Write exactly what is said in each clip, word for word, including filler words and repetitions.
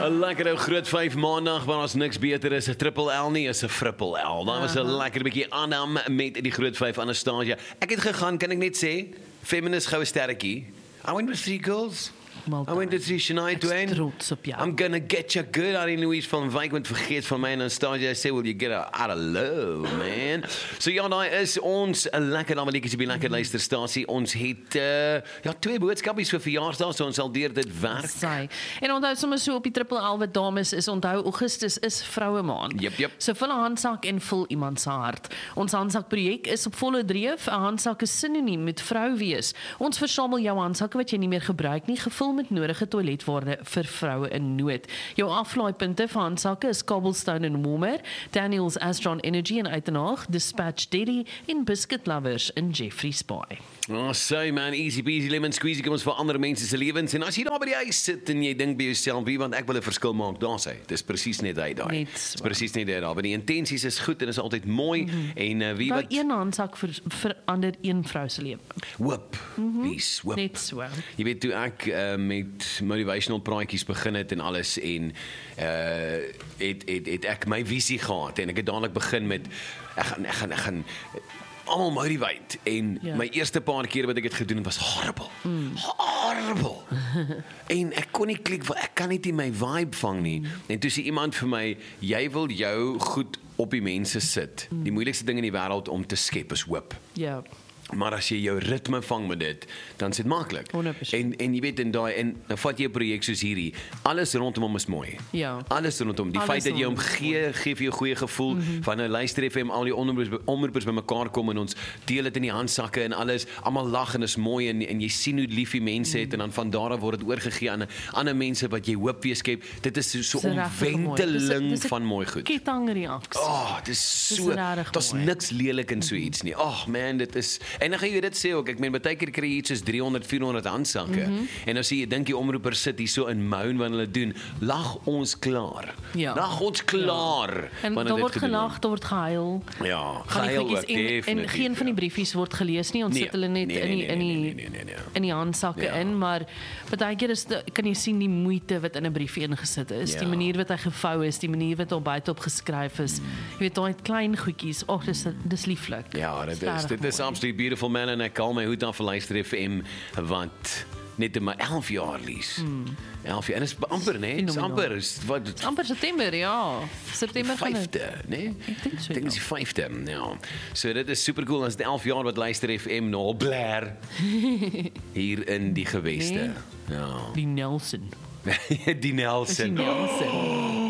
'n lekker ou groot vyf maandag, waar ons niks beter is 'n triple L nie, is 'n frippel L. Daar was 'n lekker bietjie Anam met die groot vyf Anastasia. Ek het gegaan, kan ek net sê, feminist goue sterretjie. I went with three girls. Well I went to see Shania Twain. trots op jou. I'm gonna get you good. Arie Louise van Wyk want vergeet van my en Anastasia sê, will you get her out of love, man? So ja, daai is ons 'n lekker naweekie by lekker luisterstasie. Ons het uh, ja twee boodskapies vir verjaarsdae, so ons sal deur dit werk. Sy. En onthou sommer so op die triple L wat dames is, onthou Augustus is vroue maand. Jep, jep. So vul 'n handsak en vul iemand se hart. Ons handsak projek is op volle dreef. 'n Handsak is sinoniem met vrou wees. Ons versamel jou handsakke wat jy nie meer gebruik nie, gevul met nodige toiletware vir vroue in nood. Jou aflaaipunte vir handsakke is Cobblestone en Warmer, Daniels Astron Energy in Uitenhaag, Dispatch Diddy en Biscuit Lovers in Jeffreys Bay. Oh, so man, easy peasy lemon squeezy, kom ons vir ander mense se lewens. En as jy daar by die huis sit en jy dink by jouself, wie want ek wil 'n verskil maak, daar sê. Dis presies net hy daai. Net Dis so. presies net dit daar. Maar die intensies is goed en is altyd mooi mm-hmm. en uh, wie Daai wat een handsak vir, verander een vrou se lewe. hoop. Mm-hmm. Peace, hoop. Net so. Jy weet toe ek uh, met motivational praatjies begin het en alles en uh het het het ek my visie gehad en ek het dadelik begin met ek gaan ek gaan ek gaan almal motivate en Ja. my eerste paar keer wat ek het gedoen was horrible. Mm. Horrible. En ek kon nie klik want ek kan net nie my vibe vang nie. Mm. En toe sê iemand vir my, jy wil jou goed op die mense sit. Mm. Die moeilikste ding in die wêreld om te skep is hoop. Ja. Maar as jy jou ritme vang met dit, dan is dit maklik. honderd persent. En en jy weet in daai en nou vat jy 'n projek soos hierdie, alles rondom hom is mooi. Ja. Alles rondom. Die Alles feit dat jy hom rondom is gee, gee vir jou goeie gevoel mm-hmm. van nou luister F M al die onderroepers onderroepers bymekaar kom en ons deel dit in die handsakke en alles, almal lag en is mooi en en jy sien hoe lief die mense het mm. en dan van daar af word dit oorgegee aan ander mense wat jy hoop weer skep. Dit is so, so Dis regtig mooi. Dis 'n- omwenteling dis 'n van mooi goed. Kettingreaksie. Oh, dit is Dis so, regtig daar's mooi. niks lelik in so iets nie. Ag oh, man, dit is, en dan gaan jy dit sê ook, ek meen, baie keer kry jy iets soos driehonderd, vierhonderd handsakke, mm-hmm. en dan sê jy, dink die omroeper sit hier so in moan wat hulle doen, lag ons klaar. Ja. Lag ons klaar. Ja. En wanneer daar dit word gedoen gelag, daar word gehuil. Ja, Van die gehuil goedjies ook, en, en definitief, geen van die ja. briefies word gelees nie. Ons Nee, sit hulle net nee, in die nee, in die nee, nee, nee, nee, nee. in die handsakke Ja. in, maar baie keer is de, kan jy sien die moeite wat in 'n briefie ingesit is, Ja. die manier wat hy gevou is, die manier wat op buite op geskryf is. Mm. Jy weet daai klein goedjies, ag dis dis lieflik. Ja, dit is, regtig dit is mooi. absoluut beautiful man en ek haal my hoed af vir luister F M, want net in my elf jaar lies. Mm. elf jaar, en is amper, nee, is Fenomenaal. amper, is wat, amper September, ja. September gaan dit. Vyfde, nee? Ek dink so, Ek dink ja. dis die vyfde, ja. So dit is super cool, as dit elf jaar wat luister F M nog blaar hier in die geweste. Nee. Ja. Die Nelson. Die Die Nelson. Nelson.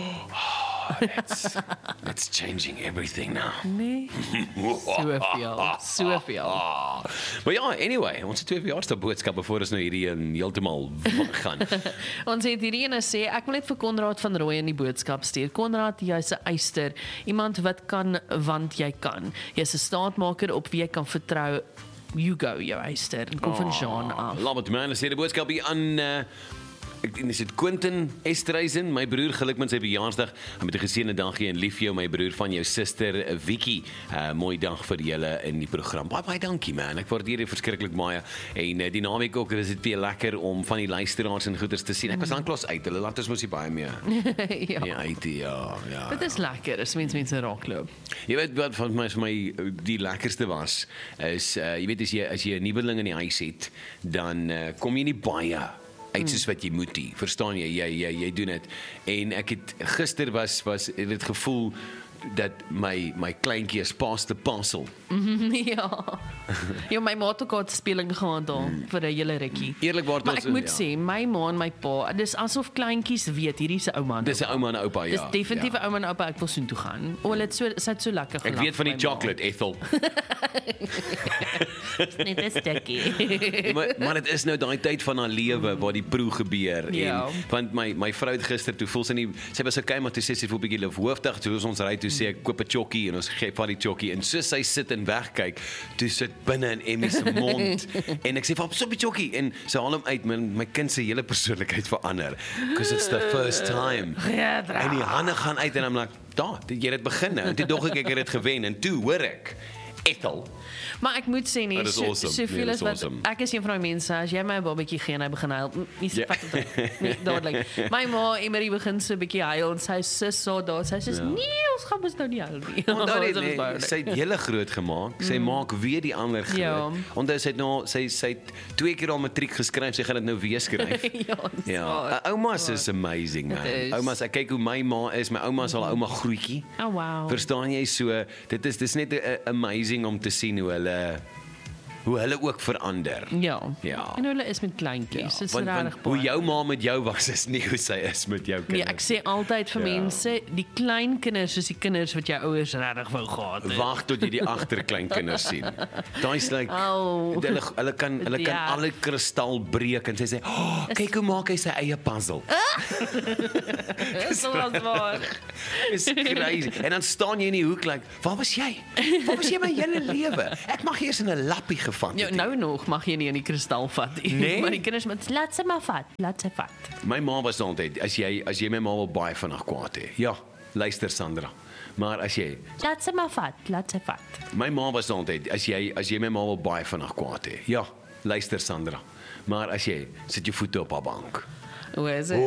It's, it's changing everything now. Nee. Soveel, soveel. Maar ja, anyway, ons het twee verjaarsdag boodskappe voor ons nou hierdie een heeltemal gaan. Ons het hierdie ene sê, ek wil net vir Konrad van Rooyen die boodskap stuur. Konrad, jy's 'n eyster, iemand wat kan want jy kan. Jy's 'n staatmaker op wie jy kan vertrou. You go, jou eyster. En kom van Jean af. Laat met my, sê die boodskap hier aan uh, ek dink dis dit Quentin Estreisen, my broer, geluk met sy verjaarsdag. En met 'n geseënde dag gee en lief vir jou my broer van jou suster Vicky. Uh mooi dag vir julle in die program. Baie baie dankie man. Ek waardeer dit verskriklik baie. En uh, die naweek ook, is dit weer lekker om van die luisteraars en goeders te sien. Ek was aanklas uit. Hulle laat ons mos nie baie meer. Ja. Ja, uit ja, ja. Dit is lekker as mens mense raakloop. Jy weet wat van my vir my die lekkerste was is uh, jy weet as jy as jy 'n nuweling in die huis het, dan uh, kom jy nie baie uit soos wat jy moet nie. Verstaan jy? Jy jy jy doen dit. En ek het gister was was het dit gevoel dat my my kleintjie is past the parcel. Ja. Ja, my ma het ook 'n speling gehad daar mm. vir 'n hele rukkie. Eerlikwaar, Maar ons- ek moet ja. sê, my ma en my pa, dis asof kleintjies weet hierdie is 'n ouma en Dis 'n oupa. ouma en 'n oupa, ja. Dis definitief 'n ja. ouma en oupa, ek wil soontoe gaan. O, hulle het so sy het so lekker Ek gelag. weet van die my ma. chocolate, Ethel. Net 'n stukkie. maar maar dit is nou daai tyd van haar lewe waar die proe gebeur Ja. en want my my vrou het gister toe voel sy nie sy was okay maar toe sê sy voel bietjie hoofdig toe ons ry toe sê ek koop 'n chokkie en ons gee van die chokkie en so sy sit en wegkyk toe sit binne in Emmy se mond en ek sê vir hom so 'n chokkie en sy haal hom uit my, my kind se hele persoonlikheid verander because it's the first time Ja, en die hande gaan uit en I'm like daar jy het dit begin nou en toe dog ek ek het dit gewen en toe hoor ek Ethel. Maar ek moet sê nie, Oh, dis so, awesome. soveel Nee, dis is wat, awesome. ek is een van die mense, as jy my 'n babatjie gee en hy begin huil, mm, nie Ja. vat dit nie, dadelik. My ma, Emery begin so 'n bietjie huil, en sy sus so daar, sy sê, nee, ons gaan mos nou nie huil nie. Onthou net, Ons nee, is sy het julle groot gemaak. Sy maak weer die ander groot. Ja. Onthou sy het nou sy sy het twee keer al matriek geskryf, sy gaan dit nou weer skryf. ja, dis Ja, waar. ouma's is amazing, man. Dit is. Ouma's, ek kyk hoe my ma is, my ouma is al 'n ouma grootjie. Oh, wow. Verstaan jy so, dit is dis net uh, amazing om te sien hoe hulle hoe hulle ook verander. Ja. Ja. En hulle is met kleintjies, dit is want, want regtig hoe baie. jou ma met jou was is nie hoe sy is met jou Nee, kinders. ek sê altyd vir Ja. mense, die klein kinders is die kinders wat jou ouers regtig wou gehad het. Wag tot jy die agterkleinkinders sien. Daai's like Au. hulle hulle kan hulle kan Ja. al die kristal breek en sy sê, "Oh, kyk hoe maak hy sy eie puzzle." Dis was waar. Dis crazy. En dan staan jy in die hoek like, "Waar was jy? Waar was jy my hele lewe? Ek mag eers in 'n lappie gevat Ja, het." nou nog mag jy nie in die kristal vat nie. Nee? Maar die kinders moet laat sy maar vat, laat sy vat. My ma was altyd, as jy as jy my ma wil baie vinnig kwaad hê. Ja, luister Sandra. Maar as jy Laat sy maar vat, laat sy vat. My ma was altyd, as jy as jy my ma wil baie vinnig kwaad hê. Ja, luister Sandra. Maar as jy sit jou voete op haar bank. Hoe is dit?